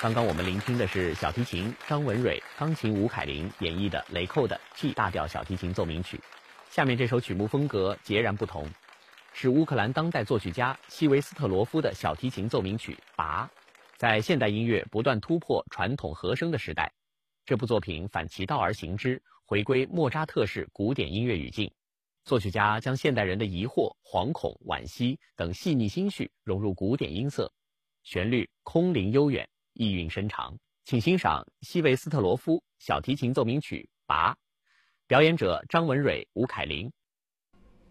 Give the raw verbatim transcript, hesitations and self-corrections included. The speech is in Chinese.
刚刚我们聆听的是小提琴张文蕊、钢琴吴凯琳演绎的雷寇的 G 大调小提琴奏鸣曲。下面这首曲目风格截然不同，是乌克兰当代作曲家西维斯特罗夫的小提琴奏鸣曲《拔》。在现代音乐不断突破传统和声的时代，这部作品反其道而行之，回归莫扎特式古典音乐语境。作曲家将现代人的疑惑、惶恐、惋惜等细腻心绪融入古典音色，旋律空灵悠远，意蕴深长。请欣赏西维斯特罗夫小提琴奏鸣曲《拔》，表演者张文蕊、吴凯琳。